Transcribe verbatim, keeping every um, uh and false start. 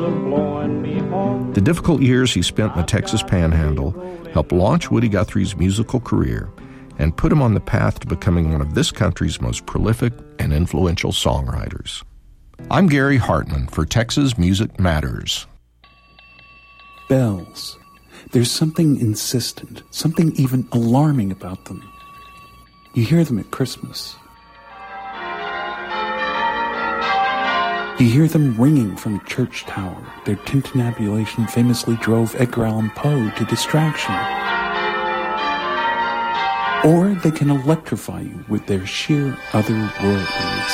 The difficult years he spent in the Texas Panhandle helped launch Woody Guthrie's musical career and put him on the path to becoming one of this country's most prolific and influential songwriters. I'm Gary Hartman for Texas Music Matters. Bells. There's something insistent, something even alarming about them. You hear them at Christmas. You hear them ringing from a church tower. Their tintinnabulation famously drove Edgar Allan Poe to distraction. Or they can electrify you with their sheer otherworldliness.